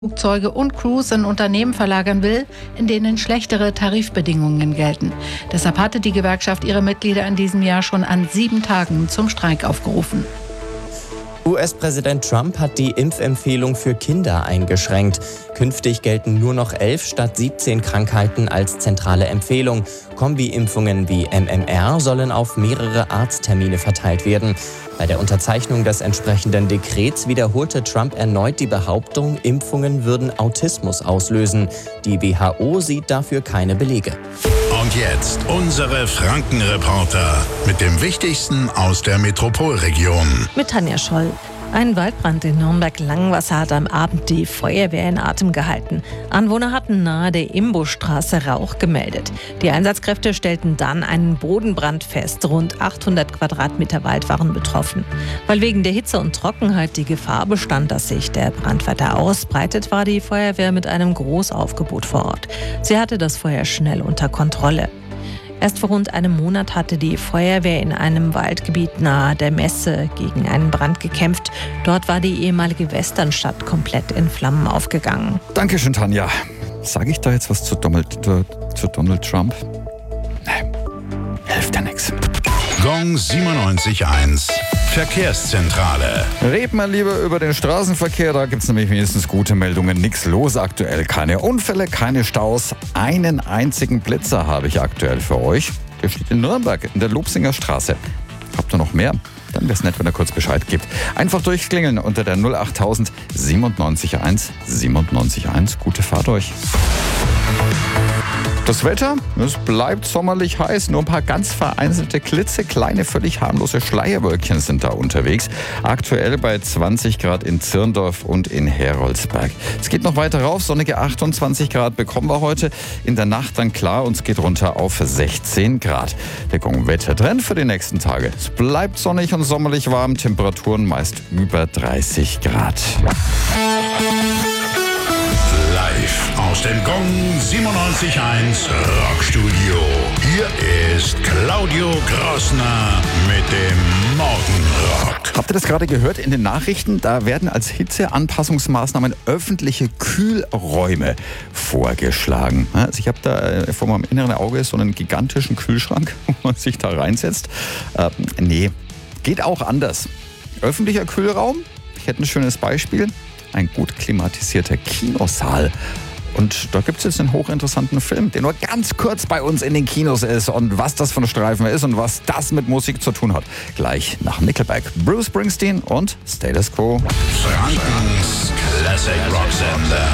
Flugzeuge und Crews in Unternehmen verlagern will, in denen schlechtere Tarifbedingungen gelten. Deshalb hatte die Gewerkschaft ihre Mitglieder in diesem Jahr schon an 7 Tagen zum Streik aufgerufen. US-Präsident Trump hat die Impfempfehlung für Kinder eingeschränkt. Künftig gelten nur noch 11 statt 17 Krankheiten als zentrale Empfehlung. Kombi-Impfungen wie MMR sollen auf mehrere Arzttermine verteilt werden. Bei der Unterzeichnung des entsprechenden Dekrets wiederholte Trump erneut die Behauptung, Impfungen würden Autismus auslösen. Die WHO sieht dafür keine Belege. Und jetzt unsere Franken-Reporter mit dem Wichtigsten aus der Metropolregion. Mit Tanja Scholl. Ein Waldbrand in Nürnberg-Langenwasser hat am Abend die Feuerwehr in Atem gehalten. Anwohner hatten nahe der Imbusstraße Rauch gemeldet. Die Einsatzkräfte stellten dann einen Bodenbrand fest. Rund 800 Quadratmeter Wald waren betroffen. Weil wegen der Hitze und Trockenheit die Gefahr bestand, dass sich der Brand weiter ausbreitet, war die Feuerwehr mit einem Großaufgebot vor Ort. Sie hatte das Feuer schnell unter Kontrolle. Erst vor rund einem Monat hatte die Feuerwehr in einem Waldgebiet nahe der Messe gegen einen Brand gekämpft. Dort war die ehemalige Westernstadt komplett in Flammen aufgegangen. Dankeschön, Tanja. Sage ich da jetzt was zu Donald Trump? Nee, hilft ja nichts. Gong 97.1 Verkehrszentrale. Reden wir lieber über den Straßenverkehr, da gibt es nämlich wenigstens gute Meldungen. Nichts los aktuell, keine Unfälle, keine Staus. Einen einzigen Blitzer habe ich aktuell für euch. Der steht in Nürnberg, in der Lobsinger Straße. Habt ihr noch mehr? Dann wäre es nett, wenn ihr kurz Bescheid gibt. Einfach durchklingeln unter der 08000 97.1 97.1. Gute Fahrt euch. Das Wetter, es bleibt sommerlich heiß, nur ein paar ganz vereinzelte klitzekleine, völlig harmlose Schleierwölkchen sind da unterwegs. Aktuell bei 20 Grad in Zirndorf und in Heroldsberg. Es geht noch weiter rauf, sonnige 28 Grad bekommen wir heute. In der Nacht dann klar und es geht runter auf 16 Grad. Der Gong-Wettertrend für die nächsten Tage. Es bleibt sonnig und sommerlich warm, Temperaturen meist über 30 Grad. Live aus dem Gong 97.1 Rockstudio. Hier ist Claudio Grossner mit dem Morgenrock. Habt ihr das gerade gehört in den Nachrichten? Da werden als Hitzeanpassungsmaßnahmen öffentliche Kühlräume vorgeschlagen. Also ich habe da vor meinem inneren Auge so einen gigantischen Kühlschrank, wo man sich da reinsetzt. Nee, geht auch anders. Öffentlicher Kühlraum, ich hätte ein schönes Beispiel. Ein gut klimatisierter Kinosaal. Und da gibt es jetzt einen hochinteressanten Film, der nur ganz kurz bei uns in den Kinos ist. Und was das für ein Streifen ist und was das mit Musik zu tun hat. Gleich nach Nickelback. Bruce Springsteen und Status Quo. Frankens Classic Rock Sender.